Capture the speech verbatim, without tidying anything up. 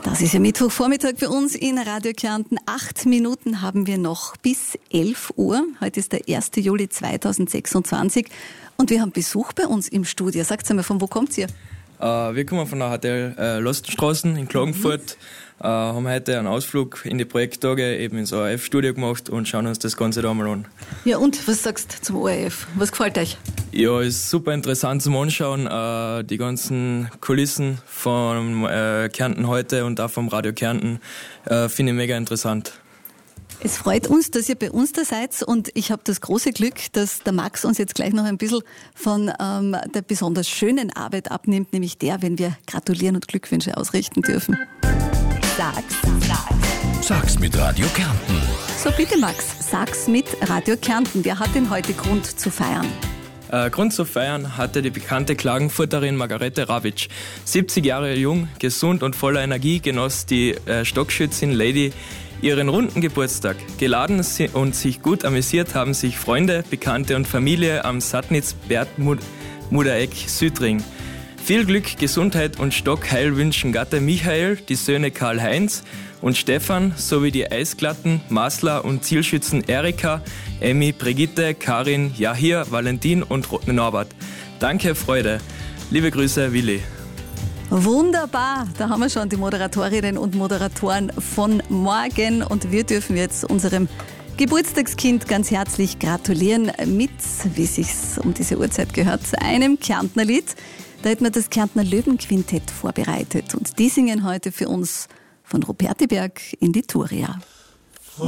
Das ist ja Mittwochvormittag für uns in Radio Kärnten. Acht Minuten haben wir noch bis elf Uhr. Heute ist der erster Juli zweitausendsechsundzwanzig und wir haben Besuch bei uns im Studio. Sagt einmal, von wo kommt ihr? Uh, wir kommen von der H T L äh, Lostenstraßen in Klagenfurt. Mhm. Uh, haben heute einen Ausflug in die Projekttage eben ins O R F-Studio gemacht und schauen uns das Ganze da mal an. Ja, und was sagst du zum O R F? Was gefällt euch? Ja, ist super interessant zum Anschauen. Uh, die ganzen Kulissen von äh, Kärnten heute und auch vom Radio Kärnten äh, finde ich mega interessant. Es freut uns, dass ihr bei uns da seid und ich habe das große Glück, dass der Max uns jetzt gleich noch ein bisschen von ähm, der besonders schönen Arbeit abnimmt, nämlich der, wenn wir gratulieren und Glückwünsche ausrichten dürfen. Sag's, sag's. Sag's mit Radio Kärnten. So bitte Max, sag's mit Radio Kärnten. Wer hat denn heute Grund zu feiern? Äh, Grund zu feiern hatte die bekannte Klagenfurterin Margarete Rawitsch. siebzig Jahre jung, gesund und voller Energie genoss die äh, Stockschützin Lady ihren runden Geburtstag. Geladen und sich gut amüsiert haben sich Freunde, Bekannte und Familie am Sattnitz-Bert-Mudereck Südring. Viel Glück, Gesundheit und Stockheil wünschen Gatte Michael, die Söhne Karl-Heinz und Stefan sowie die Eisglatten, Masler und Zielschützen Erika, Emmy, Brigitte, Karin, Yahir, Valentin und Norbert. Danke, Freude. Liebe Grüße, Willi. Wunderbar, da haben wir schon die Moderatorinnen und Moderatoren von morgen und wir dürfen jetzt unserem Geburtstagskind ganz herzlich gratulieren mit, wie es sich um diese Uhrzeit gehört, einem Kärntner Lied. Da hätten wir das Kärntner Löwenquintett vorbereitet und die singen heute für uns von Rupertiberg in die Thuria.